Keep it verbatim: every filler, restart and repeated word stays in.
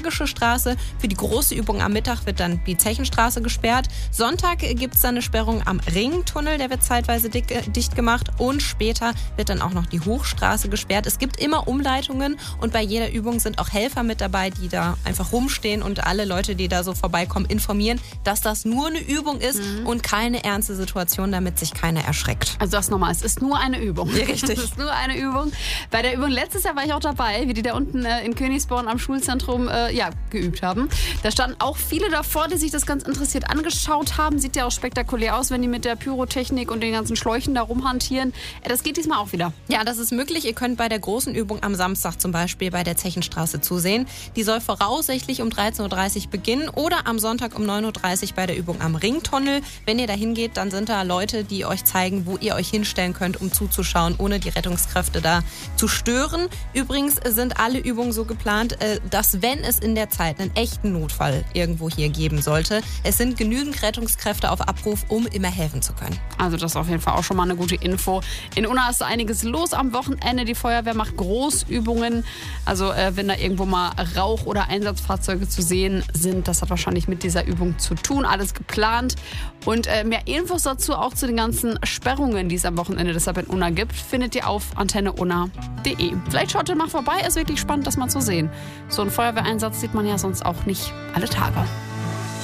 Bergische Straße. Für die große Übung am Mittag wird dann die Zechenstraße gesperrt. Sonntag gibt es dann eine Sperrung am Ringtunnel, der wird zeitweise dick, dicht gemacht. Und später wird dann auch noch die Hochstraße gesperrt. Es gibt immer Umleitungen und bei jeder Übung sind auch Helfer mit dabei, die da einfach rumstehen und alle Leute, die da so vorbeikommen, informieren, dass das nur eine Übung ist mhm. und keine ernste Situation, damit sich keiner erschreckt. Also das nochmal, es ist nur eine Übung. Ja, richtig. Es ist nur eine Übung. Bei der Übung letztes Jahr war ich auch dabei, wie die da unten äh, in Königsborn am Schulzentrum äh, ja, geübt haben. Da standen auch viele davor, die sich das ganz interessiert angeschaut haben. Sieht ja auch spektakulär aus, wenn die mit der Pyrotechnik und den ganzen Schläuchen da rumhantieren. Äh, das geht diesmal auch wieder. Ja, das ist möglich. Ihr könnt bei der großen Übung am Samstag zum Beispiel bei der Zechenstraße zusehen. Die soll voraussichtlich um dreizehn Uhr dreißig beginnen oder am Sonntag um neun Uhr dreißig bei der Übung am Ringtunnel. Wenn ihr da hingeht, dann sind da Leute, die euch zeigen, wo ihr euch hinstellen könnt, um zuzuschauen, ohne die Rettungskräfte da zu stören. Übrigens sind alle Übungen so geplant, dass, wenn es in der Zeit einen echten Notfall irgendwo hier geben sollte, es sind genügend Rettungskräfte auf Abruf, um immer helfen zu können. Also das ist auf jeden Fall auch schon mal eine gute Info. In Unna ist einiges los am Wochenende. Die Feuerwehr macht Großübungen. Also äh, wenn da irgendwo mal Rauch oder Einsatzfahrzeuge zu sehen sind, das hat wahrscheinlich mit dieser Übung zu tun. Alles geplant. Und äh, mehr Infos dazu, auch zu den ganzen Sperrungen, die es am Wochenende deshalb in Unna gibt, findet ihr auf antenne unna punkt de. Vielleicht schaut ihr mal vorbei. Ist wirklich spannend, das mal zu sehen. So einen Feuerwehreinsatz sieht man ja sonst auch nicht alle Tage.